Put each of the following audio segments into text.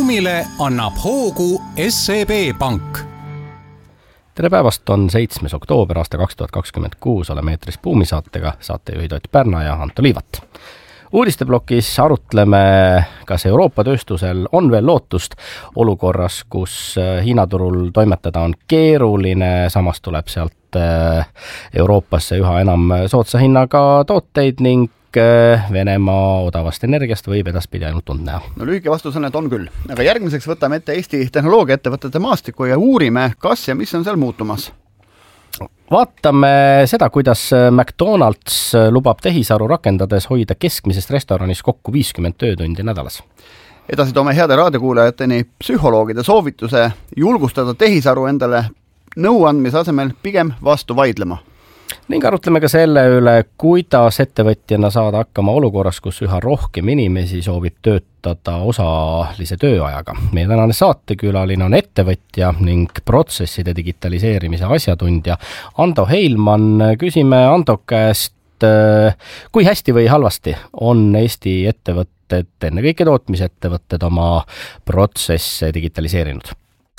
buumile annab hoogu SEB Pank. Tere päevast, on 7. oktoober aasta 2026, oleme eetris Buumisaatega, saatejuhid Ott Pärna ja Anto Liivat. Uudisteblokis arutleme, kas Euroopa tööstusel on veel lootust olukorras, kus Hiina turul toimetada on keeruline, samas tuleb sealt Euroopasse üha enam soodsa hinnaga tooteid ning Venemaa odavast energiast võib edaspidi ainult und näha. No lühike vastus on, et on küll. Aga järgmiseks võtame ette Eesti tehnoloogiaettevõtete maastiku ja uurime, kas ja mis on seal muutumas. Vaatame seda, kuidas McDonald's lubab tehisaru rakendades hoida keskmisest restoranis kokku 50 töötundi nädalas. Edasi toome heade raadiokuulajateni psühholoogide soovituse julgustada tehisaru endale nõuandmise asemel pigem vastu vaidlema. Ning arutleme ka selle üle, kuidas ettevõtjana saada hakkama olukorras, kus üha rohkem inimesi soovib töötada osalise tööajaga. Meie tänane saatekülaline on ettevõtja ning protsesside digitaliseerimise asjatundja Ando Heilmann. Küsime Ando käest, kui hästi või halvasti on Eesti ettevõtted, ennekõike tootmisettevõtted, oma protsesse digitaliseerinud?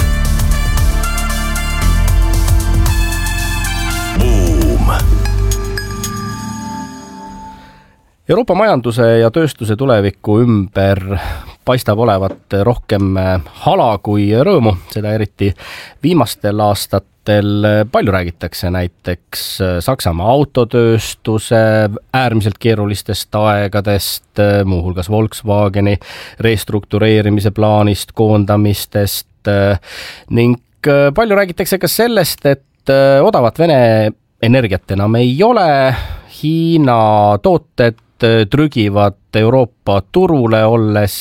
Euroopa majanduse ja tööstuse tuleviku ümber paistab olevat rohkem hala kui rõõmu, seda eriti viimastel aastatel. Palju räägitakse näiteks Saksamaa autotööstuse äärmiselt keerulistest aegadest, muuhulgas Volkswageni restruktureerimise plaanist, koondamistest ning palju räägitakse ka sellest, et odavat Vene energiat enam ei ole, Hiina tooted trügivad Euroopa turule, olles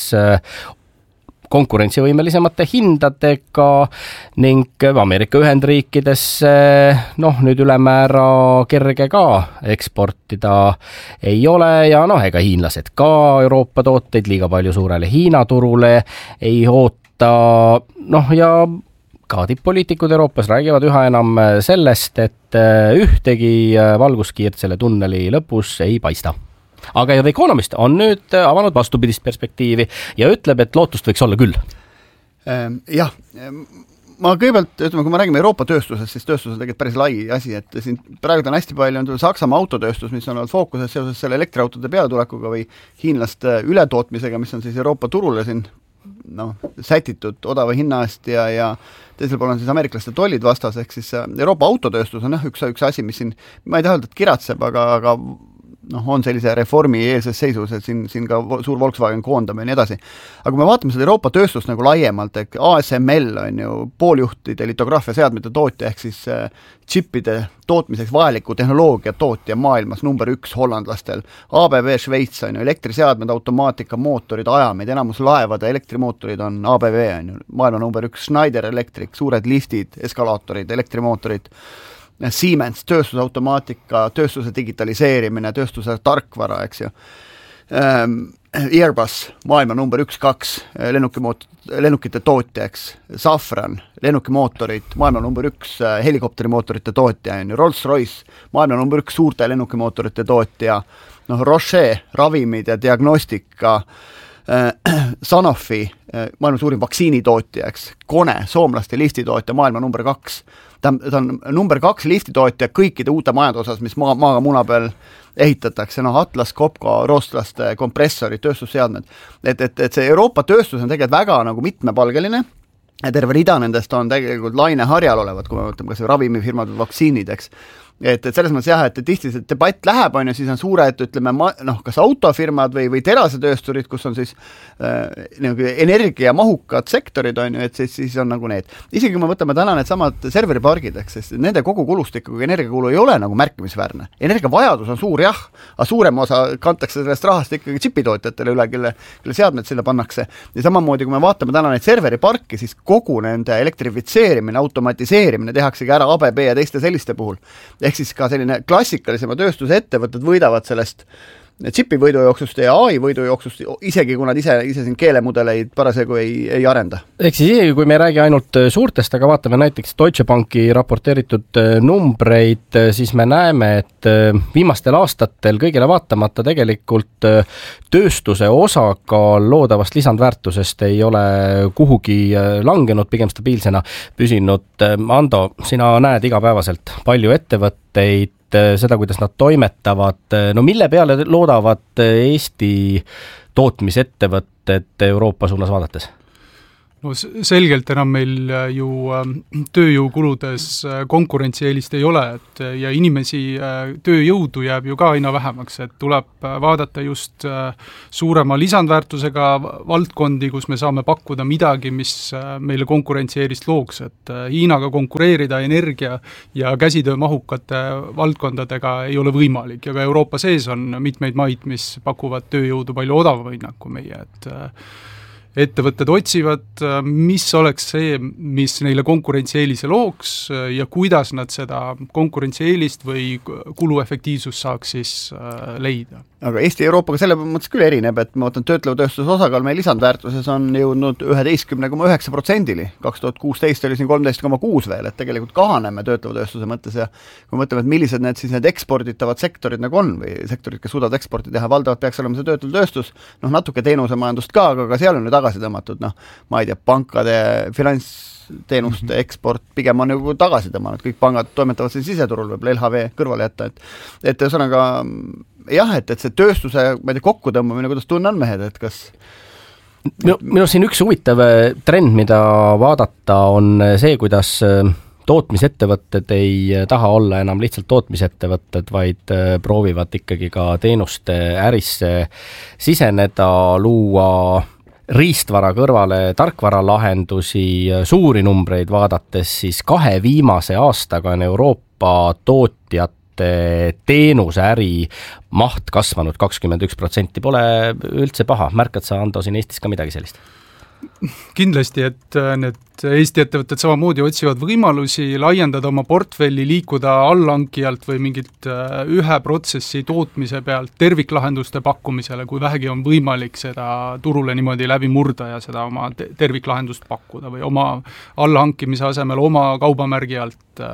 konkurentsivõimelisemate hindadega ning Ameerika Ühendriikidesse nüüd ülemäära kerge ka eksportida ei ole ja ega hiinlased ka Euroopa tooteid liiga palju suurele Hiina turule ei oota ja ka tipp-poliitikud Euroopas räägivad üha enam sellest, et ühtegi valguskiirt selle tunneli lõpus ei paista. Aga The Economist on nüüd avanud vastupidist perspektiivi ja ütleb, et lootust võiks olla küll. Jah, ma kõigepealt ütleme, kui me räägime Euroopa tööstusest, siis tööstus on tegelikult päris lai asi, et siin praegu on hästi palju on Saksamaa autotööstus, mis on olnud fookuses seoses selle elektriautode peatulekuga või hiinlaste ületootmisega, mis on siis Euroopa turule siin sätitud odava hinna eest ja teisel pool on siis ameeriklaste tollid vastas, ehk siis Euroopa autotööstus on üks asi, mis siin, ma ei taha öelda, et kiratseb, aga on sellise reformi eelses seisus, et siin ka suur Volkswagen koondame ja nii edasi. Aga kui me vaatame seda Euroopa tööstust nagu laiemalt, et ASML on ju pooljuhtide litograafia seadmete tootja, ehk siis chippide tootmiseks vajaliku tehnoloogia tootja maailmas number 1 hollandlastel. ABB Šveits on ju elektriseadmed, automaatika, mootorid, ajameid, enamus laevade elektrimootorid on ABB on ju maailma number 1, Schneider Electric, suured liftid, eskalaatorid, elektrimootorid, Siemens, tööstusautomaatika, tööstuse digitaliseerimine, tööstuse tarkvara, eks ju. Airbus, maailma number 1-2 lennukite tootjaks, Safran, lennukimootorid, maailma number 1 helikopterimootorite tootja, Rolls-Royce, maailma number 1 suurte lennukimootorite tootja, Roche, ravimid ja diagnostika, Sanofi, maailma suurim vaktsiinitootjaks, Kone, soomlaste liftitootja, maailma number 2. Ta on number 2 liftitootja kõikide uute majade osas, mis maaga muna peal ehitatakse, Atlas, Copco, roostlaste kompressorid, tööstusseadmed. Et see Euroopa tööstus on tegelikult väga nagu mitmepalgeline ja terve rida nendest on tegelikult laineharjal olevad, kui me võtame kas ravimifirmad või vaktsiinid, eks. Et selles mõttes jah, et tihti see debatt läheb, on ju, siis on suured, ütleme, kas autofirmad või terasetöösturid, kus on siis energiamahukad sektorid, on ju, et siis on nagu need. Isegi kui me võtame täna need samad serveripargid, sest nende kogu kulustikku kui energiakulu ei ole nagu märkimisväärne. Energiavajadus on suur, jah, aga suurem osa kantakse sellest rahast ikkagi chipitootjatele üle, kelle seadmed sinna pannakse. Ja samamoodi, kui me vaatame täna neid serveriparki, siis kogu nende elektrifitseerimine, automatiseerimine tehaksegi ära ABB ja teiste selliste puhul. Ehk siis ka selline klassikalisema tööstuse ettevõtted võidavad sellest chipi võidujooksust ja AI võidujooksust, isegi kui nad ise siin keelemudeleid parasjagu ei arenda. Ehk siis isegi, kui me ei räägi ainult suurtest, aga vaatame näiteks Deutsche Banki raporteeritud numbreid, siis me näeme, et viimastel aastatel kõigile vaatamata tegelikult tööstuse osakaal loodavast lisandväärtusest ei ole kuhugi langenud, pigem stabiilsena püsinud. Ando, sina näed igapäevaselt palju ettevõtteid, seda, kuidas nad toimetavad, no mille peale loodavad Eesti tootmisettevõtted Euroopa suunas vaadates? No selgelt enam meil ju tööjõukuludes konkurentsieelist ei ole, et ja inimesi, tööjõudu jääb ju ka aina vähemaks, et tuleb vaadata just suurema lisandväärtusega valdkondi, kus me saame pakkuda midagi, mis meile konkurentsieelist looks, et Hiinaga konkureerida energia ja käsitöömahukate valdkondadega ei ole võimalik ja ka Euroopa sees on mitmeid maid, mis pakuvad tööjõudu palju odavama hinnaku meie, et ettevõtted otsivad, mis oleks see, mis neile konkurentsieelise looks ja kuidas nad seda konkurentsieelist või kuluefektiivsust saaks siis leida. Aga Eesti ja Euroopaga selle mõttes küll erineb, et ma vaatan töötleva tööstuse osakaal meie lisandväärtuses on jõudnud 11,9%-li. 2016 oli siin 13,6 veel, et tegelikult kahaneme töötleva tööstuse mõttes ja kui mõtleme, et millised need eksporditavad sektorid nagu on või sektorid, kes suudavad eksporti teha, valdavalt peaks olema see töötlev tööstus, natuke teenusemajandust ka, aga seal on ju tagasi tõmmatud, ma ei tea, pankade finantsteenuste eksport pigem on nagu tagasi tõmmanud, kõik pangad toimetavad siin siseturul, võib-olla LHV kõrvale jätta, et ühesõnaga jah, et see tööstuse, ma ei tea, kokkutõmbamine, kuidas tunne on mehed, et kas minu siin üks huvitav trend, mida vaadata, on see, kuidas tootmisettevõtted ei taha olla enam lihtsalt tootmisettevõtted, vaid proovivad ikkagi ka teenuste ärisse siseneda, luua riistvara kõrvale tarkvaralahendusi, suuri numbreid vaadates, siis 2 viimase aastaga on Euroopa tootjate teenuseäri maht kasvanud 21%, pole üldse paha. Märkad sa, Ando, siin Eestis ka midagi sellist? Kindlasti, et need Eesti ettevõtted samamoodi otsivad võimalusi laiendada oma portfelli, liikuda allhankijalt või mingit ühe protsessi tootmise pealt terviklahenduste pakkumisele, kui vähegi on võimalik seda turule niimoodi läbi murda ja seda oma terviklahendust pakkuda või oma allhankimise asemel oma kaubamärgi alt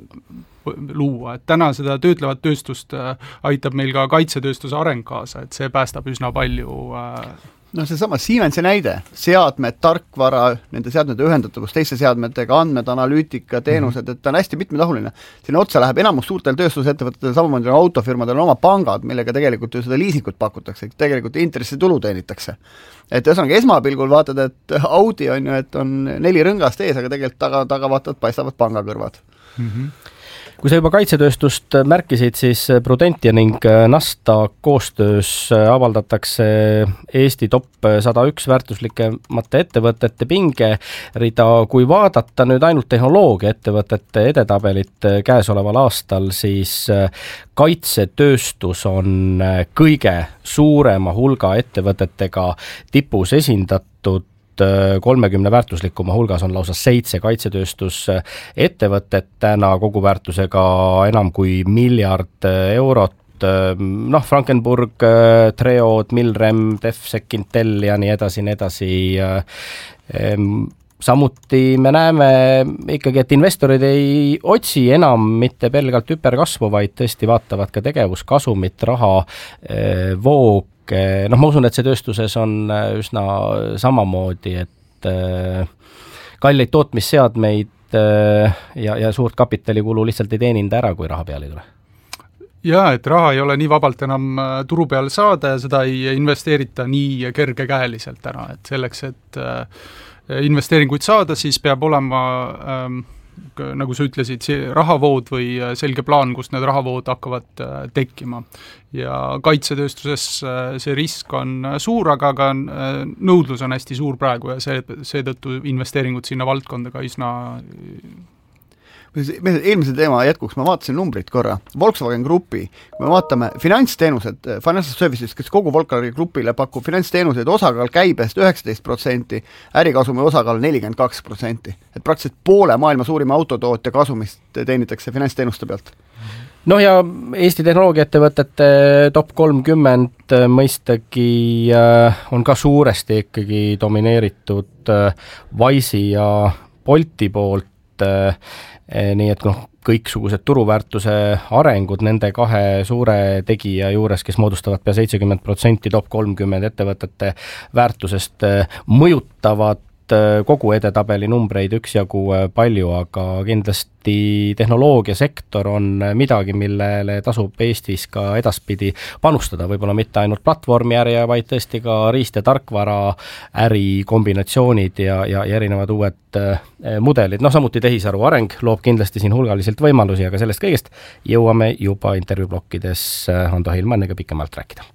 luua, et täna seda töötlevat tööstust aitab meil ka kaitsetööstuse areng kaasa, et see päästab üsna palju seesama Siemensi näide, seadmed, tarkvara, nende seadmete ühendatavus teiste seadmetega, andmed, analüütika, teenused, et ta on hästi mitmetahuline. Sinna otsa läheb enamus suurtel tööstusettevõtetel, samamoodi autofirmadel on oma pangad, millega tegelikult ju seda liisingut pakutakse, tegelikult intressitulu teenitakse. Et ühesõnaga esmapilgul vaatad, et Audi on ju, et on 4 rõngast ees, aga tegelikult taga vaatad, paistavad pangakõrvad. Kui sa juba kaitsetööstust märkisid, siis Prudentia ning Nasdaq koostöös avaldatakse Eesti top 101 väärtuslikemate ettevõtete pingerida. Kui vaadata nüüd ainult tehnoloogia ettevõtete edetabelit käesoleval aastal, siis kaitsetööstus on kõige suurema hulga ettevõtetega tipus esindatud. 30 väärtuslikuma hulgas on lausa 7 kaitsetööstusettevõtet täna koguväärtusega enam kui 1 miljard eurot. Frankenburg, Treod, Milrem, Defsec, Intel ja nii edasi. Samuti me näeme ikkagi, et investorid ei otsi enam mitte pelgalt hüperkasvu, vaid tõesti vaatavad ka tegevuskasumit, raha voog. Ma usun, et see tööstuses on üsna samamoodi, et kalleid tootmisseadmeid ja suurt kapitalikulu lihtsalt ei teeninda ära, kui raha peale ei tule. Jaa, et raha ei ole nii vabalt enam turu peal saada ja seda ei investeerita nii kergekäeliselt täna, et selleks, et investeeringuid saada, siis peab olema nagu sa ütlesid, rahavood või selge plaan, kust need rahavood hakkavad tekkima. Ja kaitsetööstuses see risk on suur, aga ka nõudlus on hästi suur praegu ja seetõttu investeeringud sinna valdkonda ka üsna eelmise teema jätkuks ma vaatasin numbrit korra. Volkswagen Grupi, kui me vaatame finantsteenused, Financial Services, kes kogu Volkswagen Grupile pakub finantsteenuseid, osakaal käibest 19%, ärikasumi osakaal 42%. Et praktiliselt poole maailma suurima autotootja kasumist teenitakse finantsteenuste pealt. noh ja Eesti tehnoloogiaettevõtete top 30 mõistagi on ka suuresti ikkagi domineeritud Wise'i ja Bolti poolt, nii et kõiksugused turuväärtuse arengud nende kahe suure tegija juures, kes moodustavad pea 70% top 30 ettevõtete väärtusest, mõjutavad kogu edetabeli numbreid üksjagu palju, aga kindlasti tehnoloogiasektor on midagi, millele tasub Eestis ka edaspidi panustada, võib-olla mitte ainult platvormi äri, vaid tõesti ka riist- ja tarkvara äri kombinatsioonid ja erinevad uued mudelid. Samuti tehisaru areng loob kindlasti siin hulgaliselt võimalusi, aga sellest kõigest jõuame juba intervjuublokkides Ando Hillmanniga pikemalt rääkida.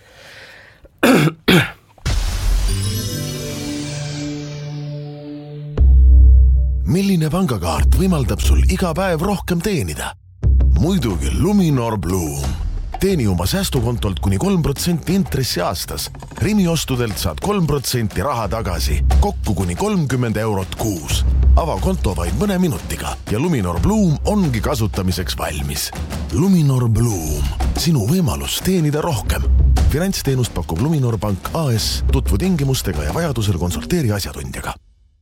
Milline pangakaart võimaldab sul iga päev rohkem teenida? Muidugi Luminor Bloom. Teeni oma säästukontolt kuni 3% intressi aastas. Rimi ostudelt saad 3% raha tagasi, kokku kuni 30 eurot kuus. Ava konto vaid mõne minutiga ja Luminor Bloom ongi kasutamiseks valmis. Luminor Bloom. Sinu võimalus teenida rohkem. Finantsteenust pakub Luminor Pank AS. Tutvu tingimustega ja vajadusel konsulteeri asjatundjaga.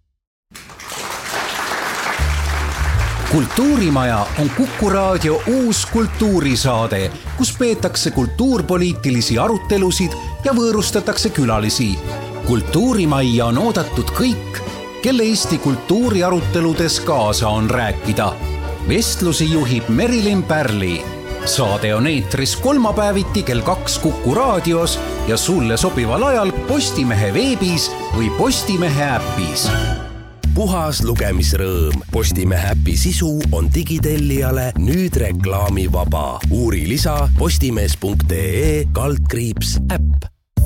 Kultuurimaja on Kuku Raadio uus kultuurisaade, kus peetakse kultuurpoliitilisi arutelusid ja võõrustatakse külalisi. Kultuurimajja on oodatud kõik, kelle Eesti kultuuriaruteludes kaasa on rääkida. Vestlusi juhib Merilin Pärli. Saade on eetris kolmapäeviti kell 2 Kuku Raadios ja sulle sobival ajal Postimehe veebis või Postimehe äppis. Puhas lugemisrõõm. Postimehe äpi sisu on digitellijale nüüd reklaamivaba. Uuri lisa postimees.ee/äpp.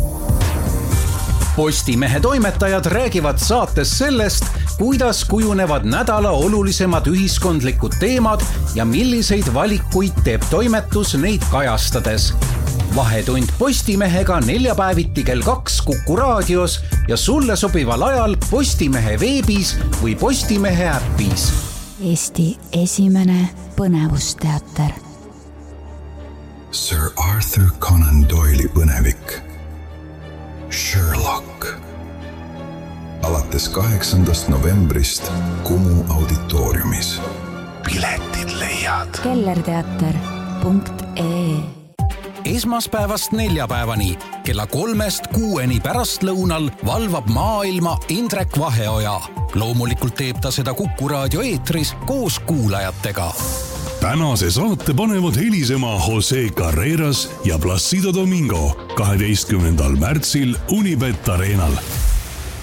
Postimehe toimetajad räägivad saates sellest, kuidas kujunevad nädala olulisemad ühiskondlikud teemad ja milliseid valikuid teeb toimetus neid kajastades. Vahetund Postimehega neljapäeviti kell 2 Kuku Raadios ja sulle sobival ajal Postimehe veebis või Postimehe äppis. Eesti esimene põnevusteater. Sir Arthur Conan Doyle'i põnevik Sherlock. Alates 8. novembrist Kumu auditooriumis. Piletid leiad. kellerteater.ee Esmaspäevast neljapäevani kella 3-6 pärastlõunal valvab maailma Indrek Vaheoja. Loomulikult teeb ta seda Kuku Raadio eetris koos kuulajatega. Tänase saate panevad helisema Jose Carreras ja Placido Domingo 12. märtsil Unibet Arenal.